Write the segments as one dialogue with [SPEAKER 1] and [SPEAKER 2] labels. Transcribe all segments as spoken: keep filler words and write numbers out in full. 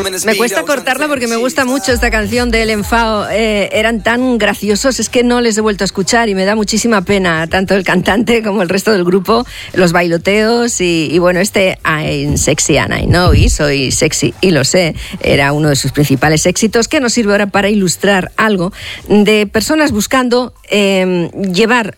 [SPEAKER 1] Me cuesta cortarla porque me gusta mucho esta canción de El Enfado. Eh, eran tan graciosos, es que no les he vuelto a escuchar y me da muchísima pena, tanto el cantante como el resto del grupo, los bailoteos y, y bueno, este I'm sexy and I know, y soy sexy y lo sé, era uno de sus principales éxitos, que nos sirve ahora para ilustrar algo de personas buscando eh, llevar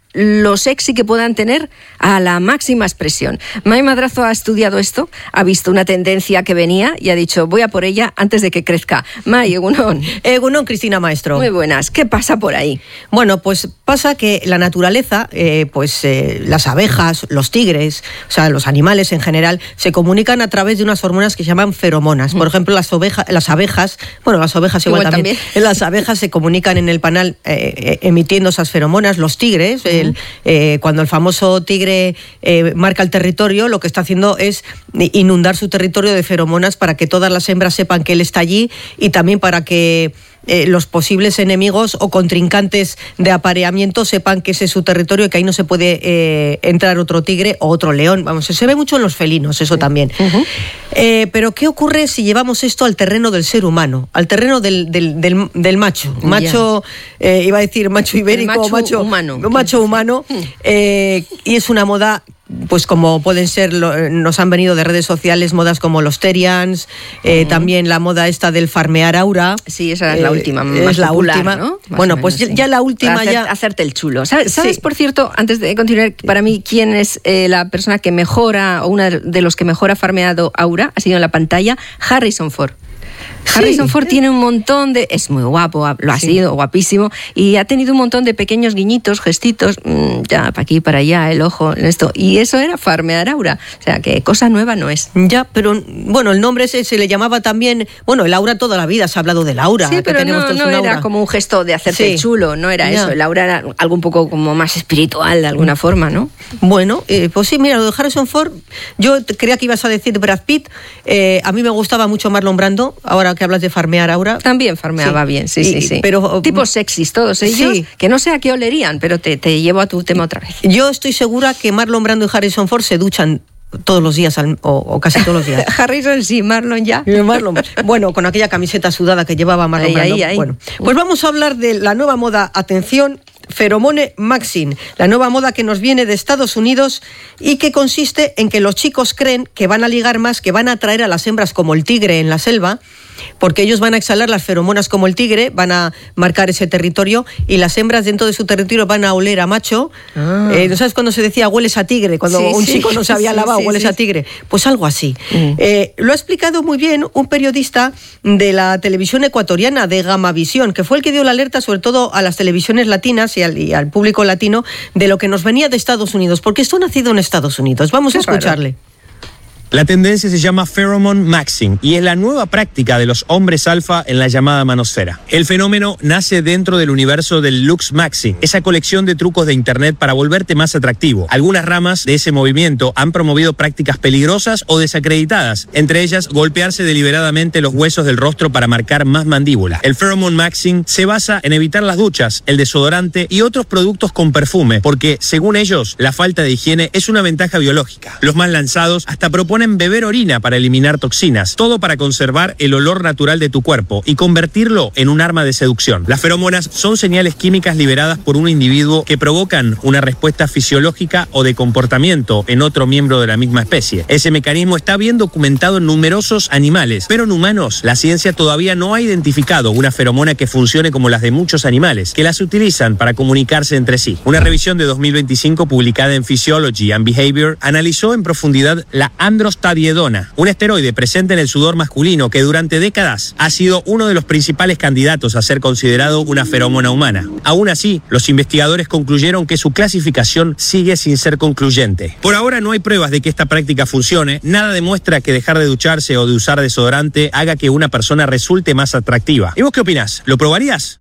[SPEAKER 1] lo sexy que puedan tener a la máxima expresión. Mai Madrazo ha estudiado esto, ha visto una tendencia que venía y ha dicho, voy a por ella antes de que crezca. Mai, Egunon.
[SPEAKER 2] Egunon, Cristina Maestro.
[SPEAKER 1] Muy buenas. ¿Qué pasa por ahí?
[SPEAKER 2] Bueno, pues pasa que la naturaleza, eh, pues eh, las abejas, los tigres, o sea, los animales en general, se comunican a través de unas hormonas que se llaman feromonas. Por ejemplo, las, oveja, las abejas, bueno, las ovejas igual, igual también, también, las abejas se comunican en el panal eh, emitiendo esas feromonas. Los tigres, eh, El, eh, cuando el famoso tigre eh, marca el territorio, lo que está haciendo es inundar su territorio de feromonas para que todas las hembras sepan que él está allí y también para que Eh, los posibles enemigos o contrincantes de apareamiento sepan que ese es su territorio y que ahí no se puede eh, entrar otro tigre o otro león. Vamos, se ve mucho en los felinos, eso también. Uh-huh. Eh, pero ¿qué ocurre si llevamos esto al terreno del ser humano? Al terreno del, del, del, del macho. Macho, yeah. eh, iba a decir macho ibérico, macho, macho humano. Macho humano. Eh, y es una moda, pues como pueden ser, nos han venido de redes sociales modas como los Terians, eh, uh-huh. también la moda esta del farmear aura.
[SPEAKER 1] Sí, esa es la
[SPEAKER 2] eh,
[SPEAKER 1] última,
[SPEAKER 2] es
[SPEAKER 1] más
[SPEAKER 2] la
[SPEAKER 1] popular,
[SPEAKER 2] última.
[SPEAKER 1] ¿no? Más
[SPEAKER 2] bueno,
[SPEAKER 1] menos,
[SPEAKER 2] pues
[SPEAKER 1] sí.
[SPEAKER 2] ya la última
[SPEAKER 1] hacer,
[SPEAKER 2] ya...
[SPEAKER 1] Hacerte el chulo. ¿Sabes, ¿sabes
[SPEAKER 2] sí.
[SPEAKER 1] por cierto, antes de continuar, para mí, quién es eh, la persona que mejora, o una de los que mejor ha farmeado aura, ha sido en la pantalla, Harrison Ford. Harrison sí. Ford tiene un montón de... Es muy guapo, lo ha sí. sido, guapísimo, y ha tenido un montón de pequeños guiñitos, gestitos, mmm, ya, para aquí, para allá, el ojo, esto. Y eso era farmear aura. O sea, que cosa nueva no es.
[SPEAKER 2] Ya, pero, bueno, el nombre ese se le llamaba también... Bueno, el aura toda la vida se ha hablado del aura.
[SPEAKER 1] Sí, pero no, no era aura. Como un gesto de hacerte sí. el chulo, no era ya. eso. El aura era algo un poco como más espiritual, de alguna forma, ¿no?
[SPEAKER 2] Bueno, eh, pues sí, mira, lo de Harrison Ford, yo creía que ibas a decir Brad Pitt. Eh, a mí me gustaba mucho Marlon Brando, ahora que hablas de farmear aura.
[SPEAKER 1] También farmeaba sí. bien, sí, y, sí, sí.
[SPEAKER 2] Pero,
[SPEAKER 1] tipos sexys todos ellos, sí. que no sé a qué olerían, pero te, te llevo a tu tema otra vez.
[SPEAKER 2] Yo estoy segura que Marlon Brando y Harrison Ford se duchan todos los días, al, o, o casi todos los días.
[SPEAKER 1] Harrison sí, Marlon ya.
[SPEAKER 2] Marlon, bueno, con aquella camiseta sudada que llevaba Marlon ahí, Brando. Ahí, ahí. Bueno, pues vamos a hablar de la nueva moda, atención, Pheromone Maxing, la nueva moda que nos viene de Estados Unidos y que consiste en que los chicos creen que van a ligar más, que van a atraer a las hembras como el tigre en la selva, porque ellos van a exhalar las feromonas como el tigre, van a marcar ese territorio y las hembras dentro de su territorio van a oler a macho. Ah. Eh, ¿No sabes cuando se decía hueles a tigre? Cuando sí, un sí. chico no se había sí, lavado, sí, hueles sí. a tigre. Pues algo así. Mm. Eh, lo ha explicado muy bien un periodista de la televisión ecuatoriana, de Gamavisión, que fue el que dio la alerta sobre todo a las televisiones latinas y al, y al público latino de lo que nos venía de Estados Unidos, porque esto ha nacido en Estados Unidos. Vamos Qué a escucharle. Raro.
[SPEAKER 3] La tendencia se llama Pheromone Maxing y es la nueva práctica de los hombres alfa en la llamada manosfera. El fenómeno nace dentro del universo del Lux Maxing, esa colección de trucos de internet para volverte más atractivo. Algunas ramas de ese movimiento han promovido prácticas peligrosas o desacreditadas, entre ellas golpearse deliberadamente los huesos del rostro para marcar más mandíbula. El Pheromone Maxing se basa en evitar las duchas, el desodorante y otros productos con perfume, porque, según ellos, la falta de higiene es una ventaja biológica. Los más lanzados hasta proponen beber orina para eliminar toxinas, todo para conservar el olor natural de tu cuerpo y convertirlo en un arma de seducción. Las feromonas son señales químicas liberadas por un individuo que provocan una respuesta fisiológica o de comportamiento en otro miembro de la misma especie. Ese mecanismo está bien documentado en numerosos animales, pero en humanos la ciencia todavía no ha identificado una feromona que funcione como las de muchos animales, que las utilizan para comunicarse entre sí. Una revisión de dos mil veinticinco publicada en Physiology and Behavior analizó en profundidad la androstenediona, un esteroide presente en el sudor masculino que durante décadas ha sido uno de los principales candidatos a ser considerado una feromona humana. Aún así, los investigadores concluyeron que su clasificación sigue sin ser concluyente. Por ahora no hay pruebas de que esta práctica funcione, nada demuestra que dejar de ducharse o de usar desodorante haga que una persona resulte más atractiva. ¿Y vos qué opinás? ¿Lo probarías?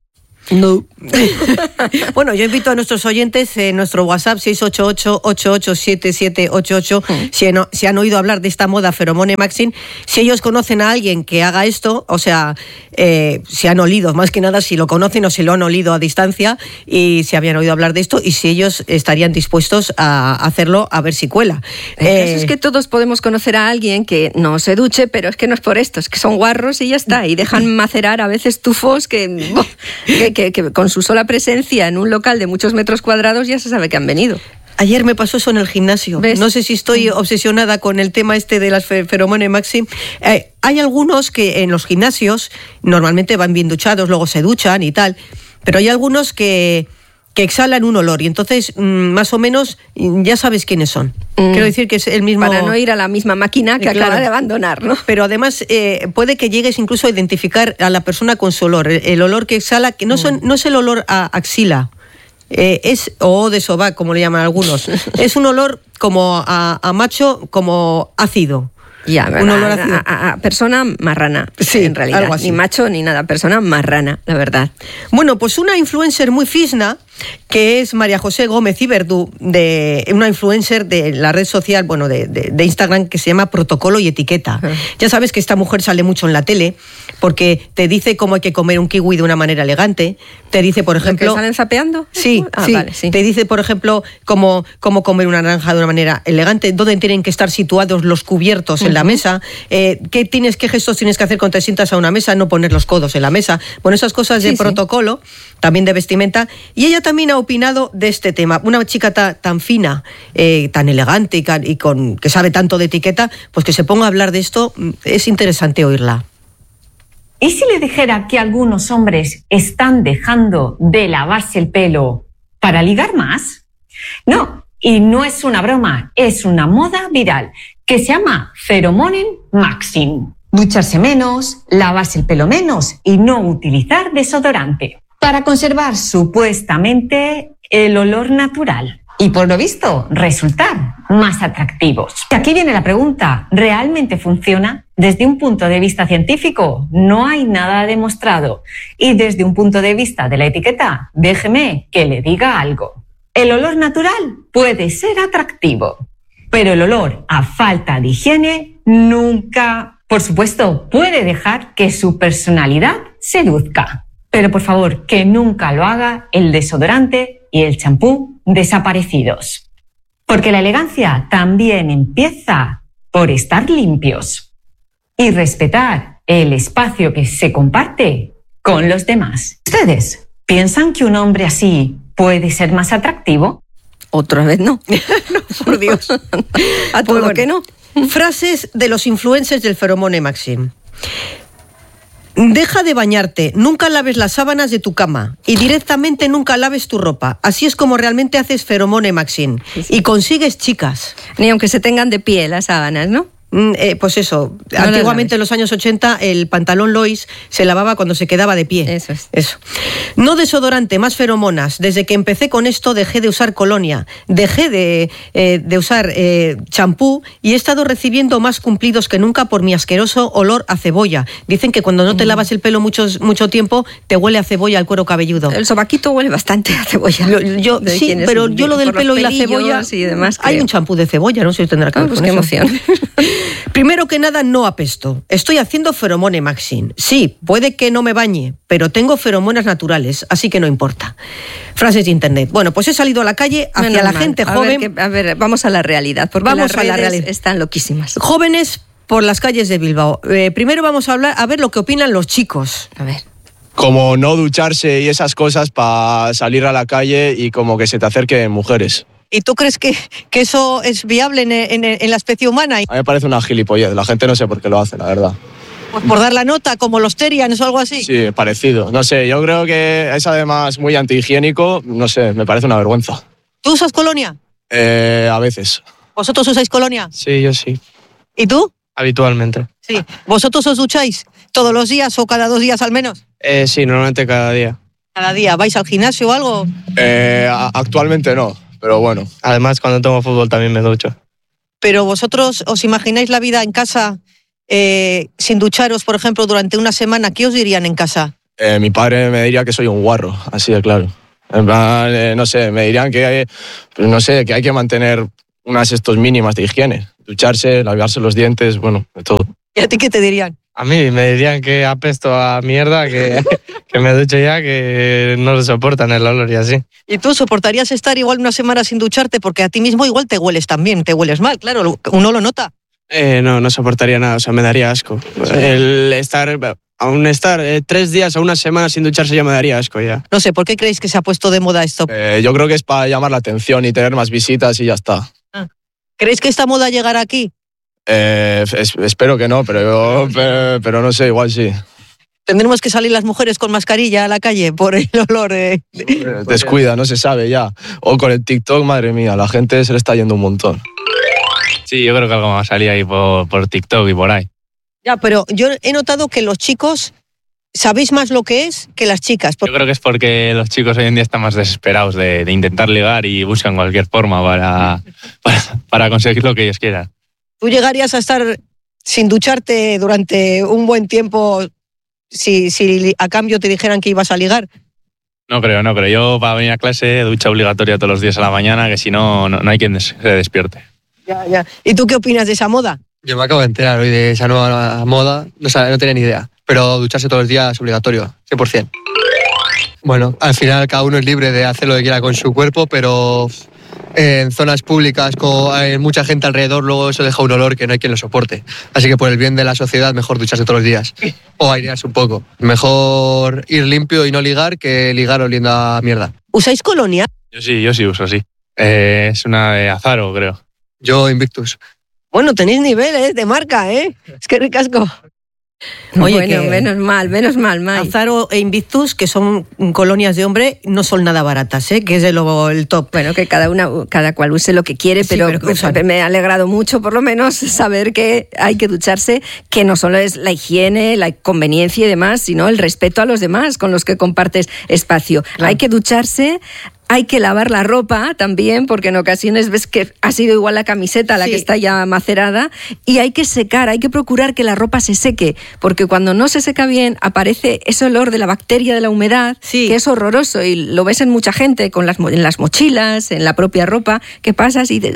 [SPEAKER 2] No. Bueno, yo invito a nuestros oyentes en nuestro WhatsApp seis ocho ocho, ocho ocho siete siete ocho ocho si, no, si han oído hablar de esta moda Pheromone Maxim, si ellos conocen a alguien que haga esto, o sea, eh, si han olido, más que nada si lo conocen o si lo han olido a distancia y si habían oído hablar de esto y si ellos estarían dispuestos a hacerlo a ver si cuela.
[SPEAKER 1] El caso eh, es que todos podemos conocer a alguien que no se duche, pero es que no es por esto, es que son guarros y ya está, y dejan macerar a veces tufos que... que Que, que con su sola presencia en un local de muchos metros cuadrados ya se sabe que han venido.
[SPEAKER 2] Ayer me pasó eso en el gimnasio. ¿Ves? No sé si estoy obsesionada con el tema este de las Pheromone Maxim. Eh, hay algunos que en los gimnasios normalmente van bien duchados, luego se duchan y tal, pero hay algunos que, que exhalan un olor y entonces más o menos ya sabes quiénes son. Mm. Quiero decir que es el mismo...
[SPEAKER 1] Para no ir a la misma máquina que eh, claro. acaba de abandonar, ¿no?
[SPEAKER 2] Pero además eh, puede que llegues incluso a identificar a la persona con su olor. El, el olor que exhala, que no, son, mm. no es el olor a axila, eh, es o de sobac, como le llaman algunos. Es un olor como a, a macho, como ácido.
[SPEAKER 1] Ya, un olor ácido. A, a, a persona marrana, sí, en realidad. Algo así. Ni macho ni nada, persona marrana, la verdad.
[SPEAKER 2] Bueno, pues una influencer muy fisna, que es María José Gómez Iberdú, de una influencer de la red social, bueno, de, de, de Instagram, que se llama Protocolo y Etiqueta. Uh-huh. Ya sabes que esta mujer sale mucho en la tele, porque te dice cómo hay que comer un kiwi de una manera elegante, te dice, por ejemplo...
[SPEAKER 1] ¿Que salen zapeando?
[SPEAKER 2] Sí,
[SPEAKER 1] ah,
[SPEAKER 2] sí.
[SPEAKER 1] Vale, sí.
[SPEAKER 2] Te dice, por ejemplo, cómo, cómo comer una naranja de una manera elegante, dónde tienen que estar situados los cubiertos uh-huh. en la mesa, eh, qué, tienes, qué gestos tienes que hacer cuando te sientas a una mesa, no poner los codos en la mesa. Bueno, esas cosas de sí, protocolo, sí. también de vestimenta, y ella también ha opinado de este tema. Una chica ta, tan fina, eh, tan elegante y, can, y con, que sabe tanto de etiqueta, pues que se ponga a hablar de esto, es interesante oírla.
[SPEAKER 4] ¿Y si le dijera que algunos hombres están dejando de lavarse el pelo para ligar más? No, y no es una broma, es una moda viral que se llama Pheromone Maxim. Ducharse menos, lavarse el pelo menos y no utilizar desodorante, para conservar supuestamente el olor natural y, por lo visto, resultar más atractivos. Aquí viene la pregunta, ¿realmente funciona? Desde un punto de vista científico, no hay nada demostrado. Y desde un punto de vista de la etiqueta, déjeme que le diga algo. El olor natural puede ser atractivo, pero el olor a falta de higiene nunca, por supuesto, puede dejar que su personalidad se luzca. Pero por favor, que nunca lo haga el desodorante y el champú desaparecidos. Porque la elegancia también empieza por estar limpios y respetar el espacio que se comparte con los demás. ¿Ustedes piensan que un hombre así puede ser más atractivo?
[SPEAKER 1] Otra vez no.
[SPEAKER 2] No, por Dios.
[SPEAKER 1] ¿A todo
[SPEAKER 2] bueno,
[SPEAKER 1] que no?
[SPEAKER 2] Frases de los influencers del Pheromone Maxim. Deja de bañarte, nunca laves las sábanas de tu cama y directamente nunca laves tu ropa. Así es como realmente haces Pheromone Maxim sí, sí. y consigues chicas.
[SPEAKER 1] Ni aunque se tengan de pie las sábanas, ¿no?
[SPEAKER 2] Mm, eh, pues eso, no antiguamente en los años ochenta el pantalón Lois se lavaba cuando se quedaba de pie.
[SPEAKER 1] Eso es.
[SPEAKER 2] Eso. No desodorante, más feromonas. Desde que empecé con esto dejé de usar colonia, dejé de, eh, de usar champú eh, y he estado recibiendo más cumplidos que nunca por mi asqueroso olor a cebolla. Dicen que cuando no te lavas el pelo muchos, mucho tiempo te huele a cebolla el cuero cabelludo.
[SPEAKER 1] El sobaquito huele bastante a cebolla.
[SPEAKER 2] Lo, yo, sí, pero yo lo del pelo y la cebolla...
[SPEAKER 1] Y demás,
[SPEAKER 2] hay un champú de cebolla, no sé si tendrá que ver
[SPEAKER 1] ah, pues
[SPEAKER 2] con
[SPEAKER 1] qué
[SPEAKER 2] eso.
[SPEAKER 1] emoción.
[SPEAKER 2] Primero que nada, no apesto. Estoy haciendo Pheromone Maxim. Sí, puede que no me bañe, pero tengo feromonas naturales, así que no importa. Frases de internet. Bueno, pues he salido a la calle hacia
[SPEAKER 1] Menos
[SPEAKER 2] la
[SPEAKER 1] mal.
[SPEAKER 2] gente
[SPEAKER 1] a
[SPEAKER 2] joven.
[SPEAKER 1] Ver que, a ver, vamos a la realidad, porque
[SPEAKER 2] vamos
[SPEAKER 1] las
[SPEAKER 2] a la
[SPEAKER 1] redes
[SPEAKER 2] realidad.
[SPEAKER 1] Están loquísimas.
[SPEAKER 2] Jóvenes por las calles de Bilbao. Eh, primero vamos a hablar, a ver lo que opinan los chicos.
[SPEAKER 1] A ver.
[SPEAKER 5] Como no ducharse y esas cosas para salir a la calle y como que se te acerquen mujeres.
[SPEAKER 2] ¿Y tú crees que, que eso es viable en, en, en la especie humana?
[SPEAKER 5] A mí me parece una gilipollez, la gente no sé por qué lo hace, la verdad.
[SPEAKER 2] Pues por dar la nota, como los Terians o algo así.
[SPEAKER 5] Sí, parecido. No sé, yo creo que es además muy antihigiénico, no sé, me parece una vergüenza.
[SPEAKER 2] ¿Tú usas colonia?
[SPEAKER 5] Eh, a veces.
[SPEAKER 2] ¿Vosotros usáis colonia?
[SPEAKER 6] Sí, yo sí.
[SPEAKER 2] ¿Y tú?
[SPEAKER 6] Habitualmente.
[SPEAKER 2] Sí. ¿Vosotros os ducháis todos los días o cada dos días al menos?
[SPEAKER 6] Eh, sí, normalmente cada día.
[SPEAKER 2] ¿Cada día? ¿Vais al gimnasio o algo?
[SPEAKER 5] Eh, actualmente no. Pero bueno.
[SPEAKER 6] Además, cuando tengo fútbol también me ducho.
[SPEAKER 2] Pero vosotros, ¿os imagináis la vida en casa eh, sin ducharos, por ejemplo, durante una semana? ¿Qué os dirían en casa?
[SPEAKER 5] Eh, mi padre me diría que soy un guarro, así de claro. En plan, eh, no sé, me dirían que hay, no sé, que hay que mantener unas estos mínimas de higiene. Ducharse, lavarse los dientes, bueno, de todo.
[SPEAKER 2] ¿Y a ti qué te dirían?
[SPEAKER 6] A mí me dirían que apesto a mierda, que, que me ducho ya, que no lo soportan el olor y así.
[SPEAKER 2] ¿Y tú soportarías estar igual una semana sin ducharte? Porque a ti mismo igual te hueles también, te hueles mal, claro, uno lo nota.
[SPEAKER 6] Eh, no, no soportaría nada, o sea, me daría asco. El estar, aún estar eh, tres días o una semana sin ducharse ya me daría asco ya.
[SPEAKER 2] No sé, ¿por qué creéis que se ha puesto de moda esto?
[SPEAKER 5] Eh, yo creo que es para llamar la atención y tener más visitas y ya está.
[SPEAKER 2] ¿Creéis que esta moda llegará aquí?
[SPEAKER 5] Eh, es, espero que no, pero, yo, pero, pero no sé, igual sí.
[SPEAKER 2] ¿Tendremos que salir las mujeres con mascarilla a la calle por el olor? Eh?
[SPEAKER 5] Descuida, no se sabe ya. O con el TikTok, madre mía, la gente se le está yendo un montón.
[SPEAKER 7] Sí, yo creo que algo va a salir ahí por, por TikTok y por ahí.
[SPEAKER 2] Ya, pero yo he notado que los chicos sabéis más lo que es que las chicas.
[SPEAKER 7] Yo creo que es porque los chicos hoy en día están más desesperados de, de intentar ligar y buscan cualquier forma para, para, para conseguir lo que ellos quieran.
[SPEAKER 2] ¿Tú llegarías a estar sin ducharte durante un buen tiempo si, si a cambio te dijeran que ibas a ligar?
[SPEAKER 7] No creo, no creo. Yo para venir a clase ducha obligatoria todos los días a la mañana, que si no, no, no hay quien se despierte.
[SPEAKER 2] Ya, ya. ¿Y tú qué opinas de esa moda?
[SPEAKER 8] Yo me acabo de enterar hoy de esa nueva moda, no, sabía, no tenía ni idea. Pero ducharse todos los días es obligatorio, cien por ciento. Bueno, al final cada uno es libre de hacer lo que quiera con su cuerpo, pero en zonas públicas con hay mucha gente alrededor, luego eso deja un olor que no hay quien lo soporte. Así que por el bien de la sociedad, mejor ducharse todos los días. O airearse un poco. Mejor ir limpio y no ligar que ligar oliendo a mierda.
[SPEAKER 2] ¿Usáis colonia?
[SPEAKER 7] Yo sí, yo sí uso, sí. Eh, es una de Azaro, creo.
[SPEAKER 8] Yo Invictus.
[SPEAKER 2] Bueno, tenéis niveles de marca, ¿eh? Es que ricasco.
[SPEAKER 1] Oye, bueno, que menos mal, menos mal, Mai.
[SPEAKER 2] Azaro e Invictus, que son colonias de hombre, no son nada baratas, ¿eh? Que es el, el top.
[SPEAKER 1] Bueno, que cada una, cada cual use lo que quiere,
[SPEAKER 2] sí,
[SPEAKER 1] pero,
[SPEAKER 2] pero
[SPEAKER 1] me, me ha alegrado mucho, por lo menos, saber que hay que ducharse, que no solo es la higiene, la conveniencia y demás, sino el respeto a los demás con los que compartes espacio. Claro. Hay que ducharse. Hay que lavar la ropa también, porque en ocasiones ves que ha sido igual la camiseta la sí. que está ya macerada, y hay que secar, hay que procurar que la ropa se seque, porque cuando no se seca bien aparece ese olor de la bacteria de la humedad, sí. que es horroroso, y lo ves en mucha gente, con las, en las mochilas, en la propia ropa, que pasas y te,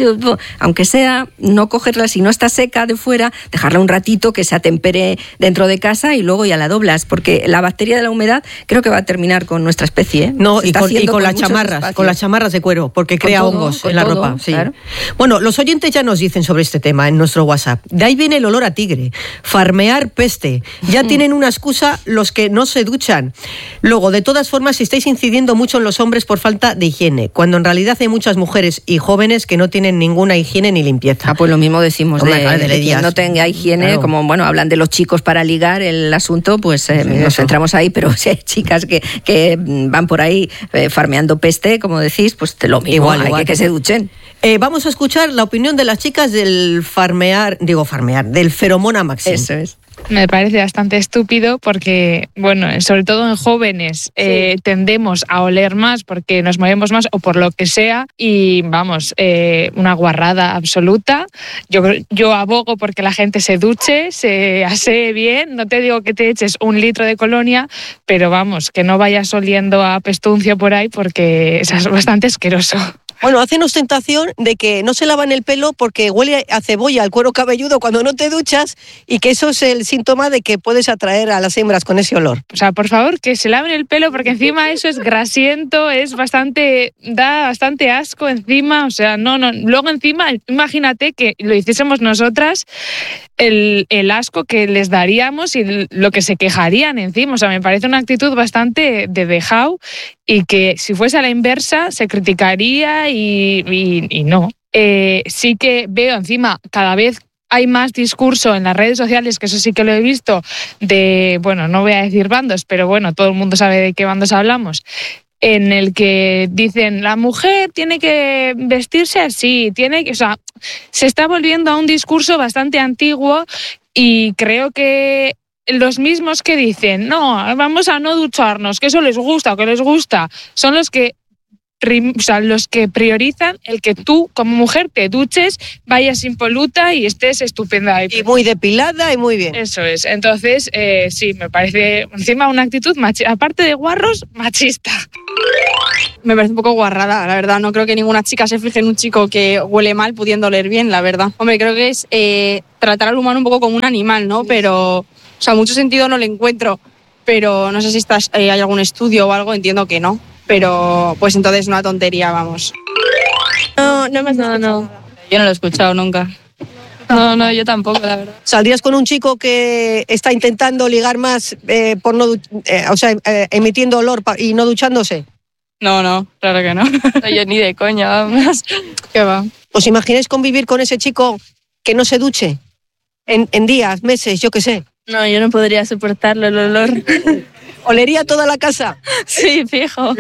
[SPEAKER 1] aunque sea no cogerla si no está seca de fuera, dejarla un ratito que se atempere dentro de casa y luego ya la doblas, porque la bacteria de la humedad creo que va a terminar con nuestra especie, ¿eh?
[SPEAKER 2] No, y con, y con la chamarras, con las chamarras de cuero, porque crea todo, hongos en la todo, ropa. Sí. Claro. Bueno, los oyentes ya nos dicen sobre este tema en nuestro WhatsApp. De ahí viene el olor a tigre. Farmear peste. Ya tienen una excusa los que no se duchan. Luego, de todas formas, estáis incidiendo mucho en los hombres por falta de higiene, cuando en realidad hay muchas mujeres y jóvenes que no tienen ninguna higiene ni limpieza.
[SPEAKER 1] Ah, pues lo mismo decimos de, de, de quien no tenga higiene, claro. Como bueno, hablan de los chicos para ligar el asunto, pues eh, sí, nos centramos ahí, pero si hay chicas que, que van por ahí eh, farmeando peste, como decís, pues lo mismo, igual, hay igual. Que, que se duchen.
[SPEAKER 2] Eh, vamos a escuchar la opinión de las chicas del farmear, digo farmear, del feromona máximo.
[SPEAKER 1] Eso es.
[SPEAKER 9] Me parece bastante estúpido porque, bueno, sobre todo en jóvenes sí. eh, tendemos a oler más porque nos movemos más o por lo que sea y, vamos, eh, una guarrada absoluta. Yo, yo abogo porque la gente se duche, se asee bien. No te digo que te eches un litro de colonia, pero, vamos, que no vayas oliendo a pestuncio por ahí porque es bastante asqueroso.
[SPEAKER 2] Bueno, hacen ostentación de que no se lavan el pelo porque huele a cebolla al cuero cabelludo cuando no te duchas y que eso es el síntoma de que puedes atraer a las hembras con ese olor.
[SPEAKER 9] O sea, por favor, que se laven el pelo porque encima eso es grasiento, es bastante, da bastante asco encima, o sea, no, no. Luego encima, imagínate que lo hiciésemos nosotras, el, el asco que les daríamos y lo que se quejarían encima. O sea, me parece una actitud bastante de dejao y que si fuese a la inversa se criticaría y, y, y no. Eh, sí que veo encima cada vez hay más discurso en las redes sociales, que eso sí que lo he visto, de, bueno, no voy a decir bandos, pero bueno, todo el mundo sabe de qué bandos hablamos, en el que dicen, la mujer tiene que vestirse así, tiene que, o sea, se está volviendo a un discurso bastante antiguo y creo que los mismos que dicen, no, vamos a no ducharnos, que eso les gusta o que les gusta, son los que prim- o sea, los que priorizan el que tú, como mujer, te duches, vayas impoluta y estés estupenda.
[SPEAKER 2] Y muy depilada y muy bien.
[SPEAKER 9] Eso es. Entonces, eh, sí, me parece encima una actitud machista. Aparte de guarros, machista.
[SPEAKER 10] Me parece un poco guarrada, la verdad. No creo que ninguna chica se fije en un chico que huele mal pudiendo oler bien, la verdad. Hombre, creo que es eh, tratar al humano un poco como un animal, ¿no? Pero, o sea, mucho sentido no le encuentro. Pero no sé si estás, eh, hay algún estudio o algo, entiendo que no. Pero, pues entonces una tontería, vamos.
[SPEAKER 11] No, no me no, no. Yo no lo he escuchado nunca. No, no, yo tampoco, la verdad.
[SPEAKER 2] ¿Saldrías con un chico que está intentando ligar más eh, por no, eh, o sea, eh, emitiendo olor pa- y no duchándose?
[SPEAKER 11] No, no, claro que no. No, yo ni de coña, vamos. ¿Qué va?
[SPEAKER 2] ¿Os imagináis convivir con ese chico que no se duche? En, en días, meses, yo qué sé.
[SPEAKER 11] No, yo no podría soportarlo, el olor.
[SPEAKER 2] ¿Olería toda la casa?
[SPEAKER 11] Sí, fijo.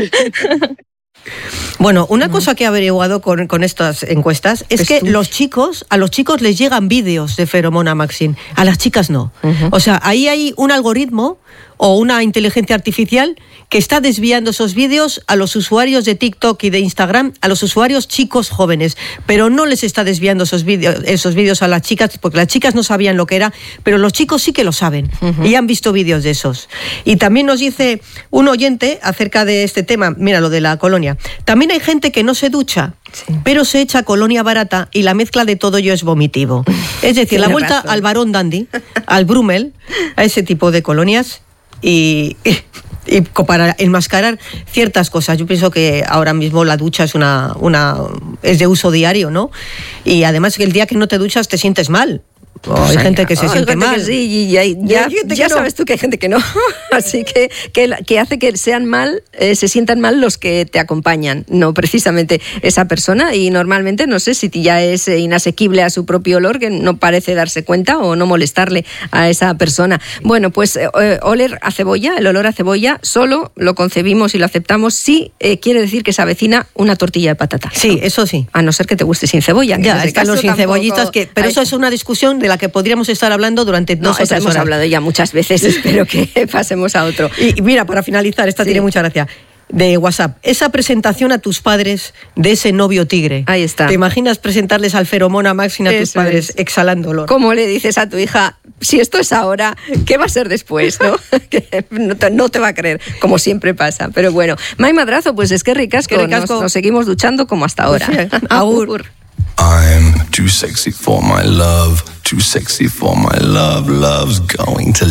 [SPEAKER 2] Bueno, una cosa que he averiguado con, con estas encuestas es que los chicos, a los chicos les llegan vídeos de Feromona Maxim, a las chicas no. Uh-huh. O sea, ahí hay un algoritmo o una inteligencia artificial que está desviando esos vídeos a los usuarios de TikTok y de Instagram, a los usuarios chicos jóvenes, pero no les está desviando esos vídeos, esos vídeos a las chicas, porque las chicas no sabían lo que era, pero los chicos sí que lo saben, uh-huh. y han visto vídeos de esos. Y también nos dice un oyente acerca de este tema, mira lo de la colonia, también hay gente que no se ducha, sí. pero se echa colonia barata y la mezcla de todo ello es vomitivo. Es decir, la vuelta razón. al varón dandy, al Brummel, a ese tipo de colonias, y, y, y para enmascarar ciertas cosas. Yo pienso que ahora mismo la ducha es una, una es de uso diario, ¿no? Y además que el día que no te duchas te sientes mal. Oh, hay gente que se
[SPEAKER 1] oh,
[SPEAKER 2] siente mal.
[SPEAKER 1] Que sí, y ya, ya, ya, ya sabes tú que hay gente que no. Así que, que, que hace que sean mal, eh, se sientan mal los que te acompañan, no precisamente esa persona. Y normalmente, no sé si ya es inasequible a su propio olor, que no parece darse cuenta o no molestarle a esa persona. Bueno, pues eh, oler a cebolla, el olor a cebolla, solo lo concebimos y lo aceptamos si eh, quiere decir que se avecina una tortilla de patata.
[SPEAKER 2] Sí, eso sí.
[SPEAKER 1] A no ser que te guste sin cebolla.
[SPEAKER 2] Ya, están los sin cebollitas, que, pero
[SPEAKER 1] hay...
[SPEAKER 2] eso es una discusión de la que podríamos estar hablando durante dos
[SPEAKER 1] no,
[SPEAKER 2] o tres
[SPEAKER 1] hemos
[SPEAKER 2] horas.
[SPEAKER 1] hablado ya muchas veces, espero que pasemos a otro.
[SPEAKER 2] Y mira, para finalizar, esta sí. tiene mucha gracia, de WhatsApp, esa presentación a tus padres de ese novio tigre.
[SPEAKER 1] Ahí está.
[SPEAKER 2] ¿Te imaginas presentarles al Feromona Maxim a tus
[SPEAKER 1] Eso
[SPEAKER 2] padres
[SPEAKER 1] es.
[SPEAKER 2] exhalando olor?
[SPEAKER 1] ¿Cómo le dices a tu hija, si esto es ahora, qué va a ser después? ¿No? Que no, te, no te va a creer, como siempre pasa. Pero bueno, Mai Madrazo, pues es que ricasco,
[SPEAKER 2] que ricasco.
[SPEAKER 1] Nos, nos seguimos duchando como hasta ahora.
[SPEAKER 2] Pues sí. Agur.
[SPEAKER 12] I'm too sexy for my love, too sexy for my love, love's going to